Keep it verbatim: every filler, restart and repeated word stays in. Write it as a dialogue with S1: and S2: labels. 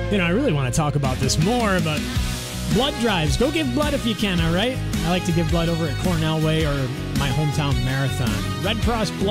S1: You know, I really want to talk about this more, but blood drives. Go give blood if you can, all right? I like to give blood over at Cornell Way or my hometown marathon. Red Cross Blood